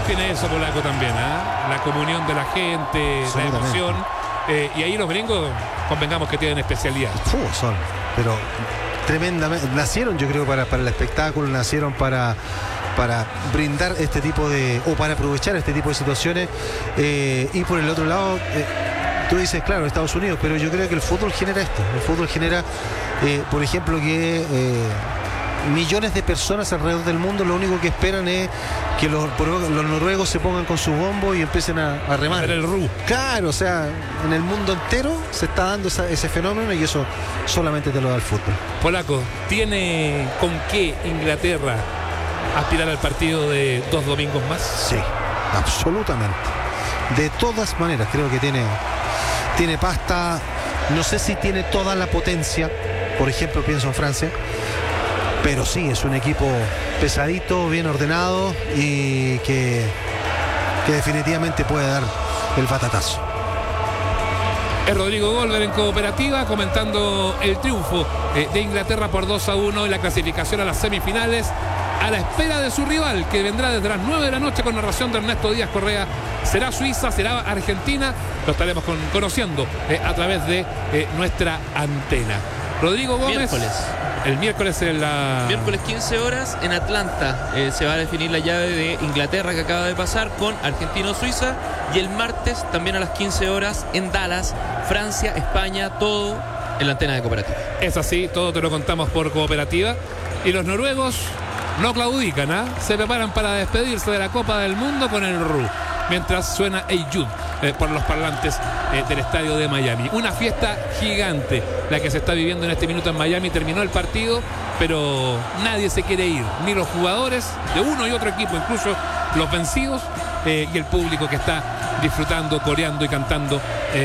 tiene eso Polaco también, la comunión de la gente, la emoción. Y ahí los gringos, convengamos que tienen especialidad. Son, pero tremendamente. Nacieron, yo creo, para el espectáculo, nacieron para brindar este tipo de, o para aprovechar este tipo de situaciones. Y por el otro lado, tú dices, claro, Estados Unidos, pero yo creo que el fútbol genera esto. El fútbol genera, por ejemplo, que millones de personas alrededor del mundo lo único que esperan es que los noruegos se pongan con su bombo y empiecen a remar. El RU. Claro, o sea, en el mundo entero se está dando ese fenómeno y eso solamente te lo da el fútbol. Polaco, ¿tiene con qué Inglaterra aspirar al partido de 2 domingos más? Sí, absolutamente. De todas maneras, creo que tiene pasta. No sé si tiene toda la potencia. Por ejemplo, pienso en Francia. Pero sí, es un equipo pesadito, bien ordenado y que definitivamente puede dar el batatazo. Es Rodrigo Golver en Cooperativa comentando el triunfo de Inglaterra por 2-1 en la clasificación a las semifinales, a la espera de su rival que vendrá desde las 9 de la noche con narración de Ernesto Díaz Correa. Será Suiza, será Argentina, lo estaremos conociendo a través de nuestra antena. Rodrigo Gómez. El miércoles miércoles 15 horas en Atlanta se va a definir la llave de Inglaterra que acaba de pasar con Argentina-Suiza, y el martes también a las 15 horas en Dallas, Francia, España, todo en la antena de Cooperativa. Es así, todo te lo contamos por Cooperativa. Y los noruegos no claudican, se preparan para despedirse de la Copa del Mundo con el RU, mientras suena Eyjud por los parlantes del estadio de Miami. Una fiesta gigante la que se está viviendo en este minuto en Miami. Terminó el partido, pero nadie se quiere ir, ni los jugadores de uno y otro equipo, incluso los vencidos, y el público que está disfrutando, coreando y cantando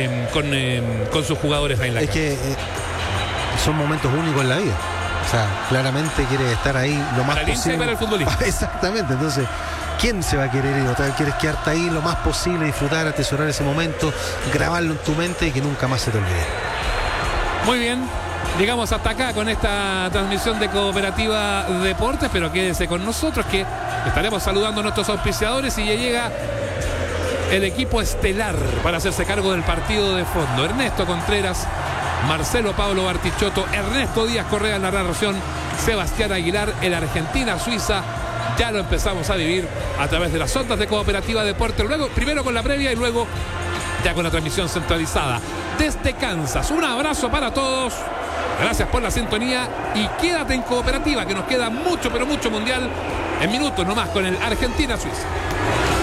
con sus jugadores ahí en la cancha. Es que son momentos únicos en la vida. O sea, claramente quiere estar ahí lo más posible. Para el futbolista. Exactamente, entonces, ¿quién se va a querer ir? Quieres quedarte ahí lo más posible, disfrutar, atesorar ese momento, grabarlo en tu mente y que nunca más se te olvide. Muy bien, llegamos hasta acá con esta transmisión de Cooperativa Deportes, pero quédese con nosotros que estaremos saludando a nuestros auspiciadores y ya llega el equipo estelar para hacerse cargo del partido de fondo. Ernesto Contreras, Marcelo Pablo Bartichotto, Ernesto Díaz Correa en la narración, Sebastián Aguilar, el Argentina-Suiza. Ya lo empezamos a vivir a través de las ondas de Cooperativa Deportes. Luego, primero con la previa y luego ya con la transmisión centralizada desde Kansas. Un abrazo para todos. Gracias por la sintonía y quédate en Cooperativa, que nos queda mucho, pero mucho mundial en minutos nomás con el Argentina-Suiza.